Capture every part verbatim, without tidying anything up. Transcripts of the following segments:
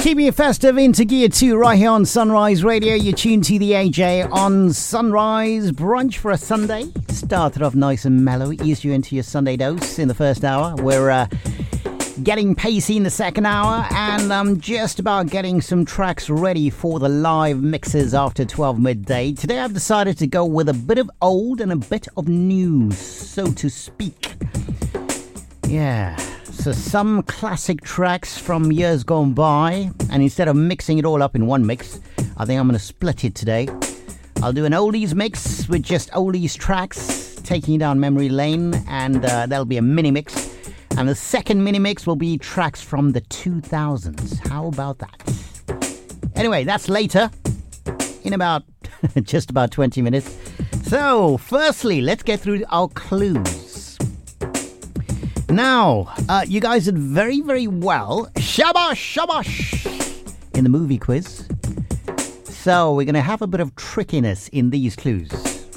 Keeping it festive into Gear two right here on Sunrise Radio. You're tuned to the A J on Sunrise Brunch for a Sunday. Started off nice and mellow, eased you into your Sunday dose in the first hour. We're uh, getting pacey in the second hour, and I'm just about getting some tracks ready for the live mixes after twelve midday. Today I've decided to go with a bit of old and a bit of new, so to speak. Yeah. So some classic tracks from years gone by, and instead of mixing it all up in one mix, I think I'm going to split it today. I'll do an oldies mix with just oldies tracks, taking you down memory lane, and uh, there'll be a mini mix. And the second mini mix will be tracks from the two thousands. How about that? Anyway, that's later, in about just about twenty minutes. So, firstly, let's get through our clues. Now, uh, you guys did very, very well. Shabash, shabash! In the movie quiz. So, we're going to have a bit of trickiness in these clues.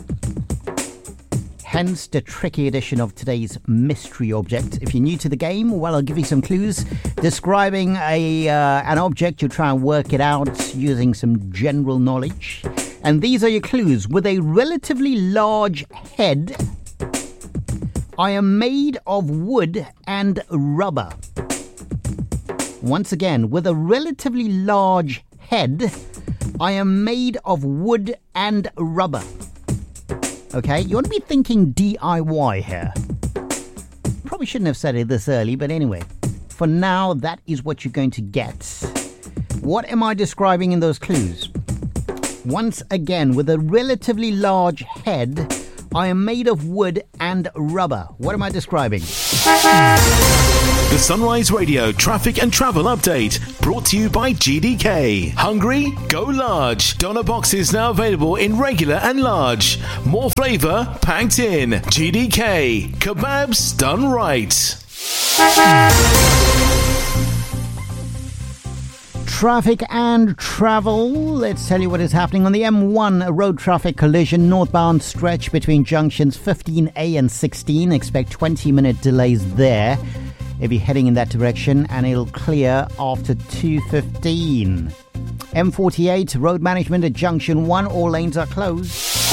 Hence the tricky edition of today's mystery object. If you're new to the game, well, I'll give you some clues describing a uh, an object. You'll try and work it out using some general knowledge. And these are your clues. With a relatively large head, I am made of wood and rubber. Once again, with a relatively large head, I am made of wood and rubber. Okay, you want to be thinking D I Y here. Probably shouldn't have said it this early, but anyway. For now, that is what you're going to get. What am I describing in those clues? Once again, with a relatively large head, I am made of wood and rubber. What am I describing? The Sunrise Radio traffic and travel update brought to you by G D K. Hungry? Go large. Doner boxes now available in regular and large. More flavour packed in. G D K. Kebabs done right. Traffic and travel. Let's tell you what is happening on the M one. A road traffic collision, northbound stretch between junctions fifteen A and sixteen. Expect twenty minute delays there if you're heading in that direction, and it'll clear after two fifteen. M forty-eight, road management at junction one. All lanes are closed.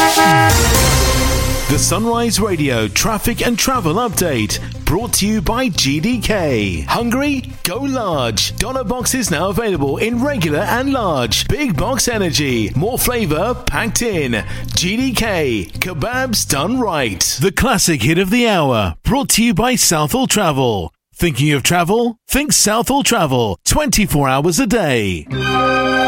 The Sunrise Radio traffic and travel update brought to you by G D K. Hungry? Go large. Doner boxes now available in regular and large. Big box energy. More flavour packed in. G D K. Kebabs done right. The classic hit of the hour brought to you by Southall Travel. Thinking of travel? Think Southall Travel. twenty-four hours a day.